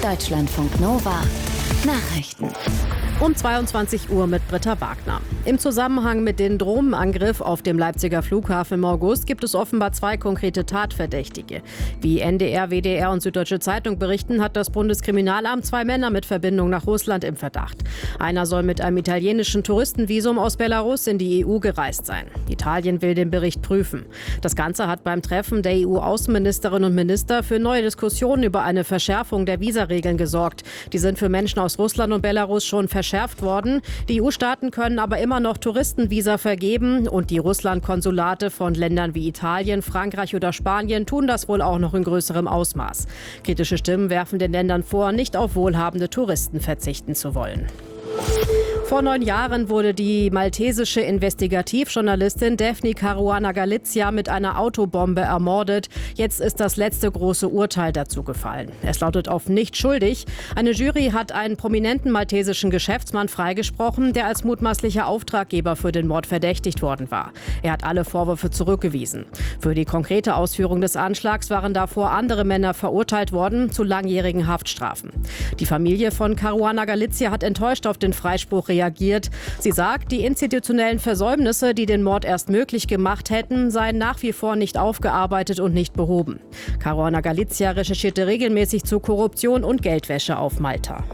Deutschlandfunk Nova Nachrichten. Um 22 Uhr mit Britta Wagner. Im Zusammenhang mit dem Drohnenangriff auf dem Leipziger Flughafen im August gibt es offenbar 2 konkrete Tatverdächtige. Wie NDR, WDR und Süddeutsche Zeitung berichten, hat das Bundeskriminalamt 2 Männer mit Verbindung nach Russland im Verdacht. Einer soll mit einem italienischen Touristenvisum aus Belarus in die EU gereist sein. Italien will den Bericht prüfen. Das Ganze hat beim Treffen der EU-Außenministerinnen und Minister für neue Diskussionen über eine Verschärfung der Visaregeln gesorgt. Die sind für Menschen aus Russland und Belarus schon verschärft worden. Die EU-Staaten können aber immer noch Touristenvisa vergeben und die Russland-Konsulate von Ländern wie Italien, Frankreich oder Spanien tun das wohl auch noch in größerem Ausmaß. Kritische Stimmen werfen den Ländern vor, nicht auf wohlhabende Touristen verzichten zu wollen. Vor 9 Jahren wurde die maltesische Investigativjournalistin Daphne Caruana Galizia mit einer Autobombe ermordet. Jetzt ist das letzte große Urteil dazu gefallen. Es lautet auf nicht schuldig. Eine Jury hat einen prominenten maltesischen Geschäftsmann freigesprochen, der als mutmaßlicher Auftraggeber für den Mord verdächtigt worden war. Er hat alle Vorwürfe zurückgewiesen. Für die konkrete Ausführung des Anschlags waren davor andere Männer verurteilt worden zu langjährigen Haftstrafen. Die Familie von Caruana Galizia hat enttäuscht auf den Freispruch reagiert. Sie sagt, die institutionellen Versäumnisse, die den Mord erst möglich gemacht hätten, seien nach wie vor nicht aufgearbeitet und nicht behoben. Caruana Galizia recherchierte regelmäßig zu Korruption und Geldwäsche auf Malta.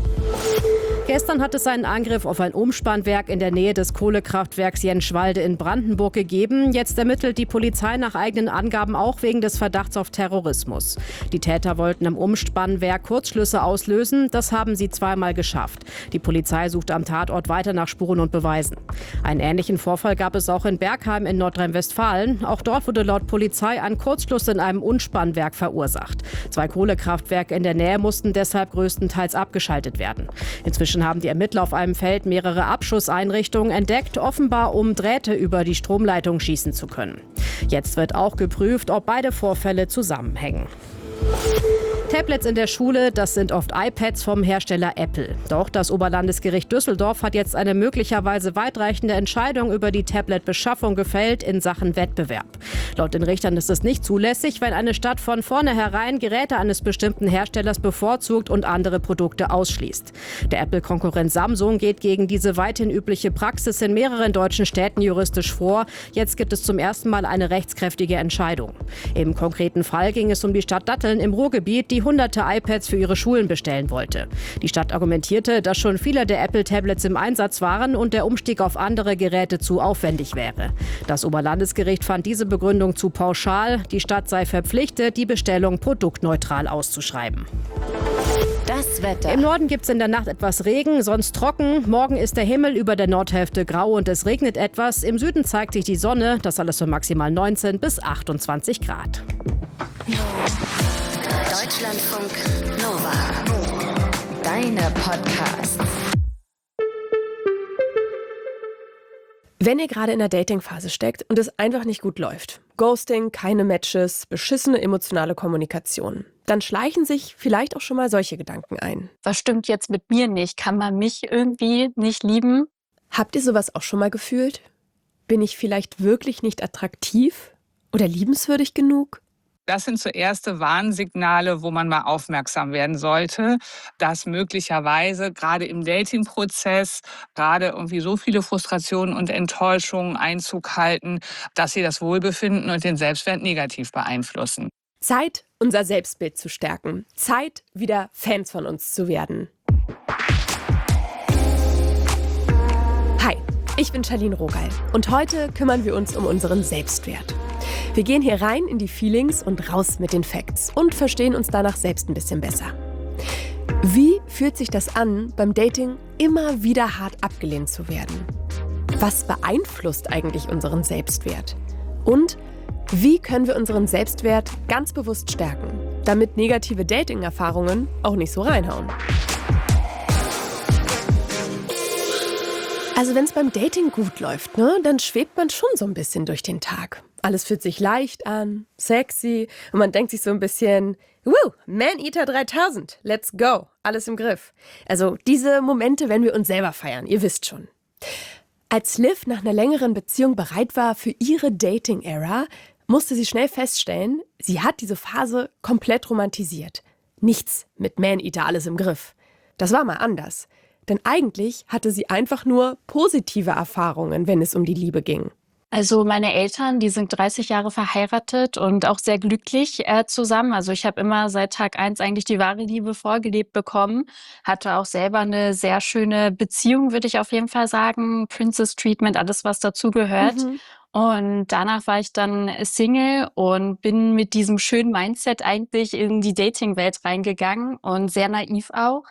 Gestern hat es einen Angriff auf ein Umspannwerk in der Nähe des Kohlekraftwerks Jenschwalde in Brandenburg gegeben. Jetzt ermittelt die Polizei nach eigenen Angaben auch wegen des Verdachts auf Terrorismus. Die Täter wollten im Umspannwerk Kurzschlüsse auslösen. Das haben sie 2-mal geschafft. Die Polizei sucht am Tatort weiter nach Spuren und Beweisen. Einen ähnlichen Vorfall gab es auch in Bergheim in Nordrhein-Westfalen. Auch dort wurde laut Polizei ein Kurzschluss in einem Umspannwerk verursacht. 2 Kohlekraftwerke in der Nähe mussten deshalb größtenteils abgeschaltet werden. Inzwischen haben die Ermittler auf einem Feld mehrere Abschusseinrichtungen entdeckt, offenbar um Drähte über die Stromleitung schießen zu können. Jetzt wird auch geprüft, ob beide Vorfälle zusammenhängen. Tablets in der Schule, das sind oft iPads vom Hersteller Apple. Doch das Oberlandesgericht Düsseldorf hat jetzt eine möglicherweise weitreichende Entscheidung über die Tablet-Beschaffung gefällt in Sachen Wettbewerb. Laut den Richtern ist es nicht zulässig, wenn eine Stadt von vornherein Geräte eines bestimmten Herstellers bevorzugt und andere Produkte ausschließt. Der Apple-Konkurrent Samsung geht gegen diese weithin übliche Praxis in mehreren deutschen Städten juristisch vor. Jetzt gibt es zum ersten Mal eine rechtskräftige Entscheidung. Im konkreten Fall ging es um die Stadt Datteln im Ruhrgebiet, die hunderte iPads für ihre Schulen bestellen wollte. Die Stadt argumentierte, dass schon viele der Apple-Tablets im Einsatz waren und der Umstieg auf andere Geräte zu aufwendig wäre. Das Oberlandesgericht fand diese Begründung zu pauschal. Die Stadt sei verpflichtet, die Bestellung produktneutral auszuschreiben. Das Wetter. Im Norden gibt es in der Nacht etwas Regen, sonst trocken. Morgen ist der Himmel über der Nordhälfte grau und es regnet etwas. Im Süden zeigt sich die Sonne. Das alles für maximal 19 bis 28 Grad. Deutschlandfunk Nova. Deine Podcasts. Wenn ihr gerade in der Dating-Phase steckt und es einfach nicht gut läuft, Ghosting, keine Matches, beschissene emotionale Kommunikation, dann schleichen sich vielleicht auch schon mal solche Gedanken ein. Was stimmt jetzt mit mir nicht? Kann man mich irgendwie nicht lieben? Habt ihr sowas auch schon mal gefühlt? Bin ich vielleicht wirklich nicht attraktiv oder liebenswürdig genug? Das sind so erste Warnsignale, wo man mal aufmerksam werden sollte, dass möglicherweise gerade im Dating-Prozess gerade irgendwie so viele Frustrationen und Enttäuschungen Einzug halten, dass sie das Wohlbefinden und den Selbstwert negativ beeinflussen. Zeit, unser Selbstbild zu stärken. Zeit, wieder Fans von uns zu werden. Hi, ich bin Charlene Rogal und heute kümmern wir uns um unseren Selbstwert. Wir gehen hier rein in die Feelings und raus mit den Facts und verstehen uns danach selbst ein bisschen besser. Wie fühlt sich das an, beim Dating immer wieder hart abgelehnt zu werden? Was beeinflusst eigentlich unseren Selbstwert? Und wie können wir unseren Selbstwert ganz bewusst stärken, damit negative Dating-Erfahrungen auch nicht so reinhauen? Also wenn es beim Dating gut läuft, dann schwebt man schon so ein bisschen durch den Tag. Alles fühlt sich leicht an, sexy und man denkt sich so ein bisschen, Man-Eater 3000, let's go, alles im Griff. Also diese Momente, wenn wir uns selber feiern, ihr wisst schon. Als Liv nach einer längeren Beziehung bereit war für ihre Dating-Ära, musste sie schnell feststellen, sie hat diese Phase komplett romantisiert. nichts mit Man-Eater alles im Griff. Das war mal anders. Denn eigentlich hatte sie einfach nur positive Erfahrungen, wenn es um die Liebe ging. Also meine Eltern, die sind 30 Jahre verheiratet und auch sehr glücklich zusammen. Also ich habe immer seit Tag 1 eigentlich die wahre Liebe vorgelebt bekommen. Hatte auch selber eine sehr schöne Beziehung, würde ich auf jeden Fall sagen. Princess Treatment, alles was dazugehört. Und danach war ich dann Single und bin mit diesem schönen Mindset eigentlich in die Dating-Welt reingegangen und sehr naiv auch.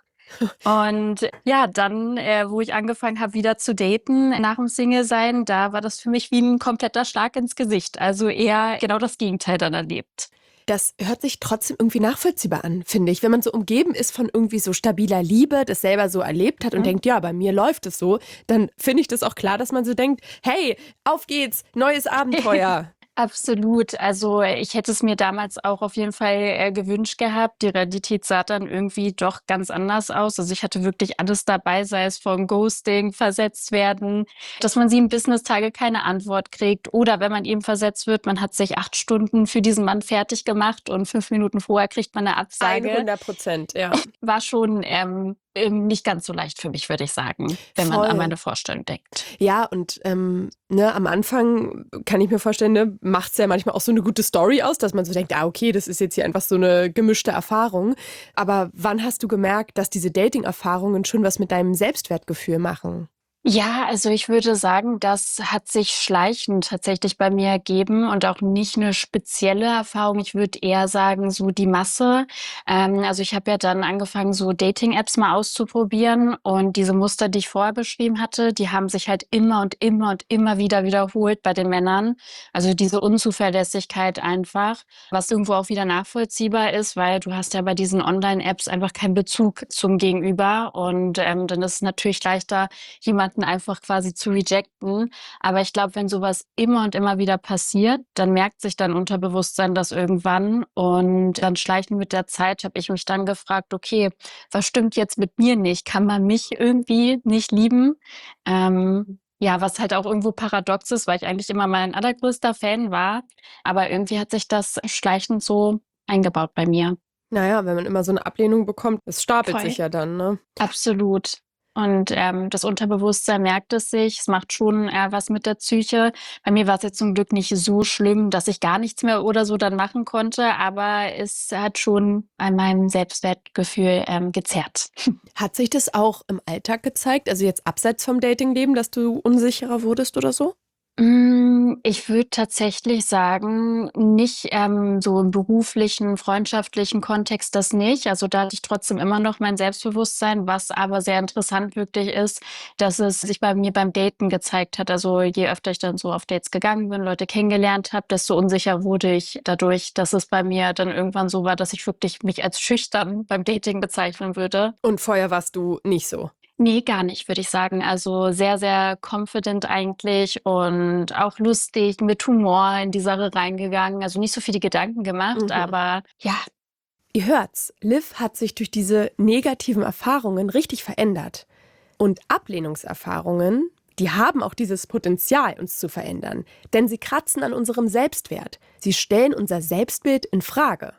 Und ja, dann, wo ich angefangen habe, wieder zu daten nach dem Single-Sein, da war das für mich wie ein kompletter Schlag ins Gesicht. Also eher genau das Gegenteil dann erlebt. Das hört sich trotzdem irgendwie nachvollziehbar an, finde ich. Wenn man so umgeben ist von irgendwie so stabiler Liebe, das selber so erlebt hat und denkt, ja, bei mir läuft es so, dann finde ich das auch klar, dass man so denkt, hey, auf geht's, neues Abenteuer. Absolut. Also ich hätte es mir damals auch auf jeden Fall gewünscht gehabt. Die Realität sah dann irgendwie doch ganz anders aus. Also ich hatte wirklich alles dabei, sei es von Ghosting, versetzt werden, dass man 7 Business-Tage keine Antwort kriegt. Oder wenn man eben versetzt wird, man hat sich 8 Stunden für diesen Mann fertig gemacht und 5 Minuten vorher kriegt man eine Absage. 100%, ja. War schon nicht ganz so leicht für mich, würde ich sagen, wenn man an meine Vorstellung denkt. Ja, und am Anfang kann ich mir vorstellen, macht es ja manchmal auch so eine gute Story aus, dass man so denkt, okay, das ist jetzt hier einfach so eine gemischte Erfahrung. Aber wann hast du gemerkt, dass diese Dating-Erfahrungen schon was mit deinem Selbstwertgefühl machen? Ja, also ich würde sagen, das hat sich schleichend tatsächlich bei mir ergeben und auch nicht eine spezielle Erfahrung. Ich würde eher sagen, so die Masse. Also ich habe ja dann angefangen, so Dating-Apps mal auszuprobieren und diese Muster, die ich vorher beschrieben hatte, die haben sich halt immer und immer und immer wieder wiederholt bei den Männern. Also diese Unzuverlässigkeit einfach, was irgendwo auch wieder nachvollziehbar ist, weil du hast ja bei diesen Online-Apps einfach keinen Bezug zum Gegenüber und dann ist es natürlich leichter, jemanden einfach quasi zu rejecten. Aber ich glaube, wenn sowas immer und immer wieder passiert, dann merkt sich dein Unterbewusstsein das irgendwann. Und dann schleichend mit der Zeit habe ich mich dann gefragt, okay, was stimmt jetzt mit mir nicht? Kann man mich irgendwie nicht lieben? Ja, was halt auch irgendwo paradox ist, weil ich eigentlich immer mein allergrößter Fan war. Aber irgendwie hat sich das schleichend so eingebaut bei mir. Naja, wenn man immer so eine Ablehnung bekommt, das stapelt sich ja dann, ne? Absolut. Und das Unterbewusstsein merkt es sich. Es macht schon was mit der Psyche. Bei mir war es jetzt zum Glück nicht so schlimm, dass ich gar nichts mehr oder so dann machen konnte. Aber es hat schon an meinem Selbstwertgefühl gezerrt. Hat sich das auch im Alltag gezeigt, also jetzt abseits vom Datingleben, dass du unsicherer wurdest oder so? Ich würde tatsächlich sagen, nicht so im beruflichen, freundschaftlichen Kontext das nicht. Also da hatte ich trotzdem immer noch mein Selbstbewusstsein, was aber sehr interessant wirklich ist, dass es sich bei mir beim Daten gezeigt hat. Also je öfter ich dann so auf Dates gegangen bin, Leute kennengelernt habe, desto unsicher wurde ich dadurch, dass es bei mir dann irgendwann so war, dass ich wirklich mich als schüchtern beim Dating bezeichnen würde. Und vorher warst du nicht so? Nee, gar nicht, würde ich sagen. Also sehr, sehr confident eigentlich und auch lustig, mit Humor in die Sache reingegangen. Also nicht so viele Gedanken gemacht, aber ja. Ihr hört's, Liv hat sich durch diese negativen Erfahrungen richtig verändert. Und Ablehnungserfahrungen, die haben auch dieses Potenzial, uns zu verändern. Denn sie kratzen an unserem Selbstwert. Sie stellen unser Selbstbild in Frage.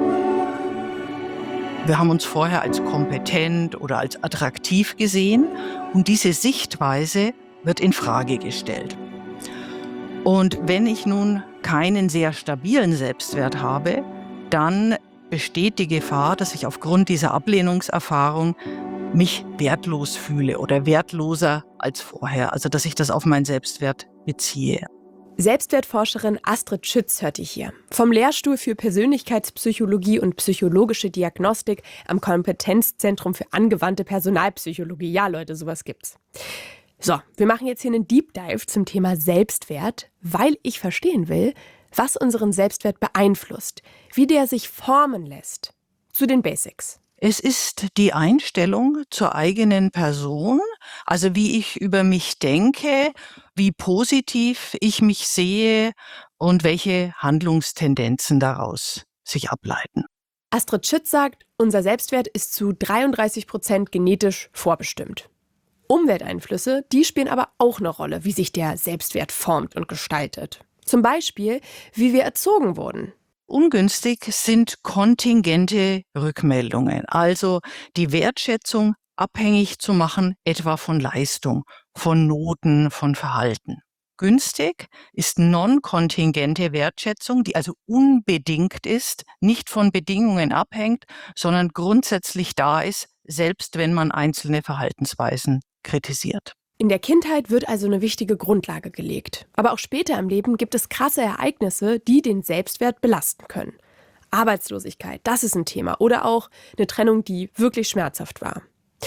Wir haben uns vorher als kompetent oder als attraktiv gesehen und diese Sichtweise wird in Frage gestellt. Und wenn ich nun keinen sehr stabilen Selbstwert habe, dann besteht die Gefahr, dass ich aufgrund dieser Ablehnungserfahrung mich wertlos fühle oder wertloser als vorher, also dass ich das auf meinen Selbstwert beziehe. Selbstwertforscherin Astrid Schütz hört ihr hier. Vom Lehrstuhl für Persönlichkeitspsychologie und psychologische Diagnostik am Kompetenzzentrum für angewandte Personalpsychologie. Ja, Leute, sowas gibt's. So, wir machen jetzt hier einen Deep Dive zum Thema Selbstwert, weil ich verstehen will, was unseren Selbstwert beeinflusst, wie der sich formen lässt. Zu den Basics. Es ist die Einstellung zur eigenen Person, also wie ich über mich denke, wie positiv ich mich sehe und welche Handlungstendenzen daraus sich ableiten. Astrid Schütz sagt, unser Selbstwert ist zu 33% genetisch vorbestimmt. Umwelteinflüsse, die spielen aber auch eine Rolle, wie sich der Selbstwert formt und gestaltet. Zum Beispiel, wie wir erzogen wurden. Ungünstig sind kontingente Rückmeldungen, also die Wertschätzung abhängig zu machen, etwa von Leistung, von Noten, von Verhalten. Günstig ist non-kontingente Wertschätzung, die also unbedingt ist, nicht von Bedingungen abhängt, sondern grundsätzlich da ist, selbst wenn man einzelne Verhaltensweisen kritisiert. In der Kindheit wird also eine wichtige Grundlage gelegt. Aber auch später im Leben gibt es krasse Ereignisse, die den Selbstwert belasten können. Arbeitslosigkeit, das ist ein Thema. Oder auch eine Trennung, die wirklich schmerzhaft war.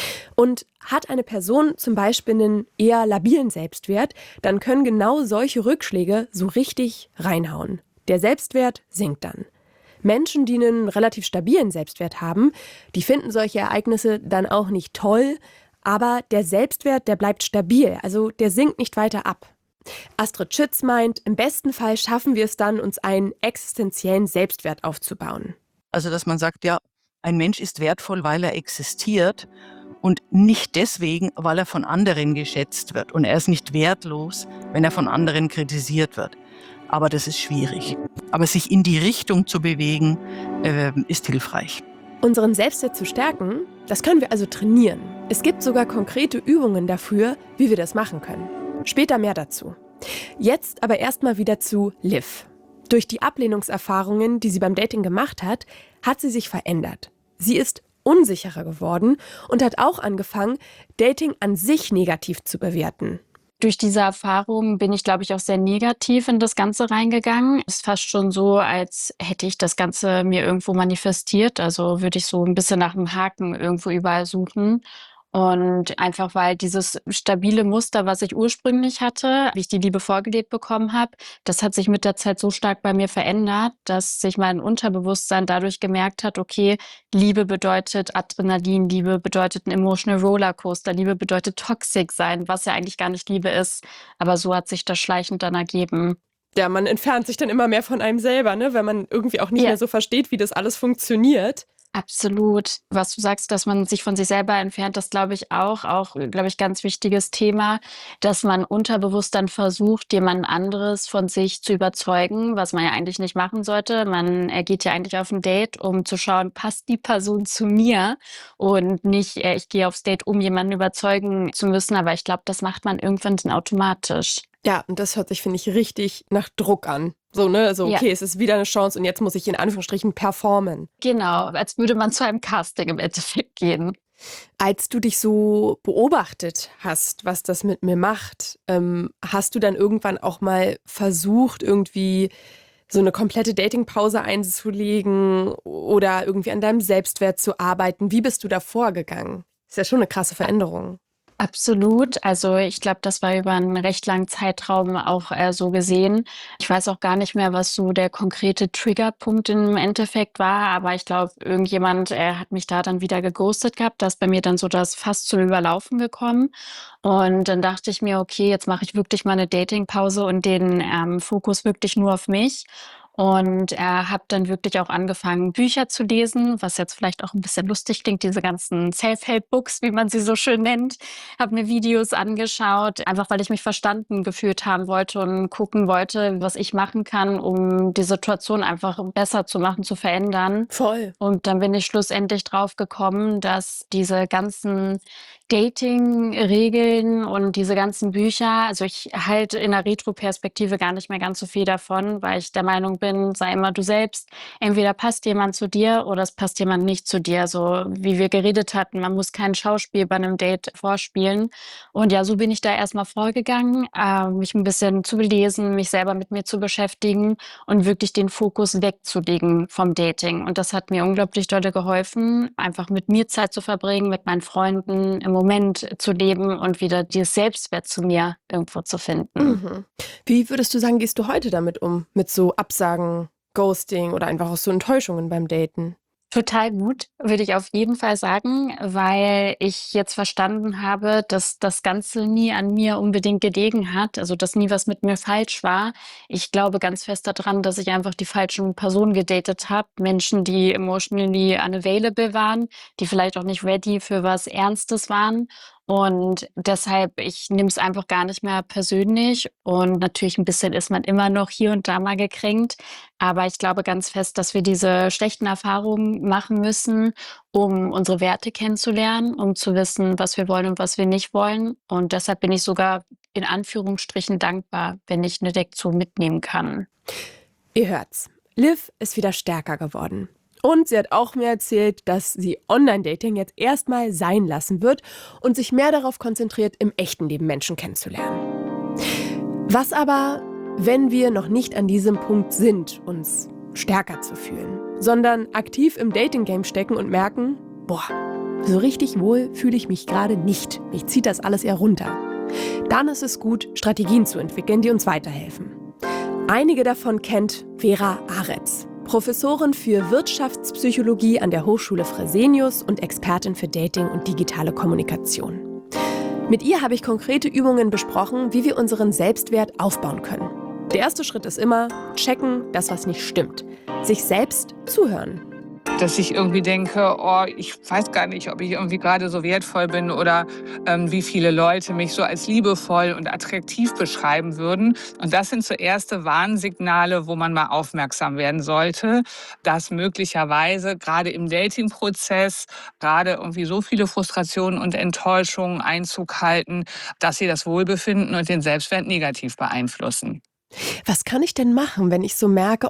Und hat eine Person zum Beispiel einen eher labilen Selbstwert, dann können genau solche Rückschläge so richtig reinhauen. Der Selbstwert sinkt dann. Menschen, die einen relativ stabilen Selbstwert haben, die finden solche Ereignisse dann auch nicht toll, aber der Selbstwert, der bleibt stabil, also der sinkt nicht weiter ab. Astrid Schütz meint, im besten Fall schaffen wir es dann, uns einen existenziellen Selbstwert aufzubauen. Also dass man sagt, ja, ein Mensch ist wertvoll, weil er existiert und nicht deswegen, weil er von anderen geschätzt wird. Und er ist nicht wertlos, wenn er von anderen kritisiert wird. Aber das ist schwierig. Aber sich in die Richtung zu bewegen, ist hilfreich. Unseren Selbstwert zu stärken, das können wir also trainieren. Es gibt sogar konkrete Übungen dafür, wie wir das machen können. Später mehr dazu. Jetzt aber erstmal wieder zu Liv. Durch die Ablehnungserfahrungen, die sie beim Dating gemacht hat, hat sie sich verändert. Sie ist unsicherer geworden und hat auch angefangen, Dating an sich negativ zu bewerten. Durch diese Erfahrung bin ich, glaube ich, auch sehr negativ in das Ganze reingegangen. Es ist fast schon so, als hätte ich das Ganze mir irgendwo manifestiert. Also würde ich so ein bisschen nach einem Haken irgendwo überall suchen. Und einfach weil dieses stabile Muster, was ich ursprünglich hatte, wie ich die Liebe vorgelebt bekommen habe, das hat sich mit der Zeit so stark bei mir verändert, dass sich mein Unterbewusstsein dadurch gemerkt hat, okay, Liebe bedeutet Adrenalin, Liebe bedeutet ein emotional Rollercoaster, Liebe bedeutet toxic sein, was ja eigentlich gar nicht Liebe ist. Aber so hat sich das schleichend dann ergeben. Ja, man entfernt sich dann immer mehr von einem selber, ne? Wenn man irgendwie auch nicht mehr so versteht, wie das alles funktioniert. Absolut. Was du sagst, dass man sich von sich selber entfernt, das glaube ich auch, glaube ich, ganz wichtiges Thema, dass man unterbewusst dann versucht, jemand anderes von sich zu überzeugen, was man ja eigentlich nicht machen sollte. Man geht ja eigentlich auf ein Date, um zu schauen, passt die Person zu mir und nicht, ich gehe aufs Date, um jemanden überzeugen zu müssen. Aber ich glaube, das macht man irgendwann dann automatisch. Ja, und das hört sich, finde ich, richtig nach Druck an. So, ne? Also, okay, es ist wieder eine Chance und jetzt muss ich in Anführungsstrichen performen. Genau, als würde man zu einem Casting im Endeffekt gehen. Als du dich so beobachtet hast, was das mit mir macht, hast du dann irgendwann auch mal versucht, irgendwie so eine komplette Datingpause einzulegen oder irgendwie an deinem Selbstwert zu arbeiten? Wie bist du da vorgegangen? Ist ja schon eine krasse Veränderung. Absolut. Also ich glaube, das war über einen recht langen Zeitraum auch so gesehen. Ich weiß auch gar nicht mehr, was so der konkrete Triggerpunkt im Endeffekt war, aber ich glaube, irgendjemand hat mich da dann wieder geghostet gehabt. Da ist bei mir dann so das Fass zum Überlaufen gekommen. Und dann dachte ich mir, okay, jetzt mache ich wirklich mal eine Datingpause und den Fokus wirklich nur auf mich. Und habe dann wirklich auch angefangen, Bücher zu lesen, was jetzt vielleicht auch ein bisschen lustig klingt, diese ganzen Self-Help-Books, wie man sie so schön nennt. Habe mir Videos angeschaut, einfach weil ich mich verstanden gefühlt haben wollte und gucken wollte, was ich machen kann, um die Situation einfach besser zu machen, zu verändern. Voll. Und dann bin ich schlussendlich drauf gekommen, dass diese ganzen Dating-Regeln und diese ganzen Bücher, also ich halte in der Retro-Perspektive gar nicht mehr ganz so viel davon, weil ich der Meinung bin, sei immer du selbst. Entweder passt jemand zu dir oder es passt jemand nicht zu dir. So wie wir geredet hatten, man muss kein Schauspiel bei einem Date vorspielen. Und ja, so bin ich da erstmal vorgegangen, mich ein bisschen zu belesen, mich selber mit mir zu beschäftigen und wirklich den Fokus wegzulegen vom Dating. Und das hat mir unglaublich doll geholfen, einfach mit mir Zeit zu verbringen, mit meinen Freunden im Moment zu leben und wieder dieses Selbstwert zu mir irgendwo zu finden. Mhm. Wie würdest du sagen, gehst du heute damit um? Mit so Absagen, Ghosting oder einfach auch so Enttäuschungen beim Daten? Total gut, würde ich auf jeden Fall sagen, weil ich jetzt verstanden habe, dass das Ganze nie an mir unbedingt gelegen hat, also dass nie was mit mir falsch war. Ich glaube ganz fest daran, dass ich einfach die falschen Personen gedatet habe, Menschen, die emotionally unavailable waren, die vielleicht auch nicht ready für was Ernstes waren. Und deshalb, ich nehme es einfach gar nicht mehr persönlich. Und natürlich ein bisschen ist man immer noch hier und da mal gekränkt. Aber ich glaube ganz fest, dass wir diese schlechten Erfahrungen machen müssen, um unsere Werte kennenzulernen, um zu wissen, was wir wollen und was wir nicht wollen. Und deshalb bin ich sogar in Anführungsstrichen dankbar, wenn ich eine Lektion mitnehmen kann. Ihr hört's. Liv ist wieder stärker geworden. Und sie hat auch mir erzählt, dass sie Online-Dating jetzt erstmal sein lassen wird und sich mehr darauf konzentriert, im echten Leben Menschen kennenzulernen. Was aber, wenn wir noch nicht an diesem Punkt sind, uns stärker zu fühlen, sondern aktiv im Dating-Game stecken und merken, boah, so richtig wohl fühle ich mich gerade nicht. Mich zieht das alles eher runter. Dann ist es gut, Strategien zu entwickeln, die uns weiterhelfen. Einige davon kennt Vera Aretz, Professorin für Wirtschaftspsychologie an der Hochschule Fresenius und Expertin für Dating und digitale Kommunikation. Mit ihr habe ich konkrete Übungen besprochen, wie wir unseren Selbstwert aufbauen können. Der erste Schritt ist immer, checken, dass was nicht stimmt. Sich selbst zuhören. Dass ich irgendwie denke, oh, ich weiß gar nicht, ob ich irgendwie gerade so wertvoll bin oder wie viele Leute mich so als liebevoll und attraktiv beschreiben würden. Und das sind so erste Warnsignale, wo man mal aufmerksam werden sollte, dass möglicherweise gerade im Dating-Prozess gerade irgendwie so viele Frustrationen und Enttäuschungen Einzug halten, dass sie das Wohlbefinden und den Selbstwert negativ beeinflussen. Was kann ich denn machen, wenn ich so merke,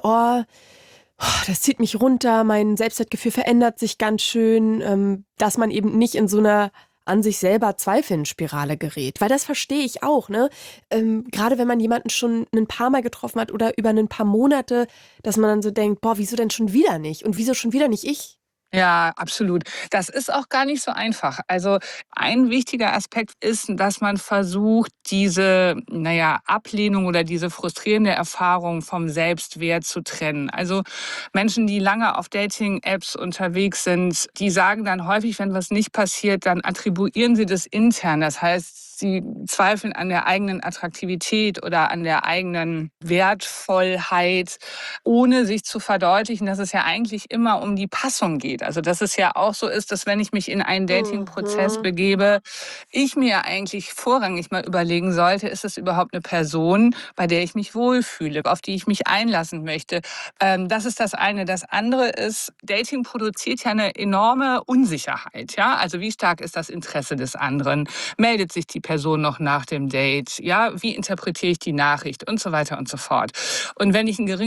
das zieht mich runter, mein Selbstwertgefühl verändert sich ganz schön, dass man eben nicht in so einer an sich selber Zweifeln-Spirale gerät. Weil das verstehe ich auch, ne? Gerade wenn man jemanden schon ein paar Mal getroffen hat oder über ein paar Monate, dass man dann so denkt, boah, wieso denn schon wieder nicht? Und wieso schon wieder nicht ich? Ja, absolut. Das ist auch gar nicht so einfach. Also ein wichtiger Aspekt ist, dass man versucht, diese, Ablehnung oder diese frustrierende Erfahrung vom Selbstwert zu trennen. Also Menschen, die lange auf Dating-Apps unterwegs sind, die sagen dann häufig, wenn was nicht passiert, dann attribuieren sie das intern. Das heißt, sie zweifeln an der eigenen Attraktivität oder an der eigenen Wertvollheit, ohne sich zu verdeutlichen, dass es ja eigentlich immer um die Passung geht. Also dass es ja auch so ist, dass wenn ich mich in einen Dating-Prozess begebe, ich mir eigentlich vorrangig mal überlegen sollte, ist es überhaupt eine Person, bei der ich mich wohlfühle, auf die ich mich einlassen möchte. Das ist das eine. Das andere ist, Dating produziert ja eine enorme Unsicherheit. Ja? Also wie stark ist das Interesse des anderen? Meldet sich die Person noch nach dem Date? Ja, wie interpretiere ich die Nachricht? Und so weiter und so fort. Und wenn ich ein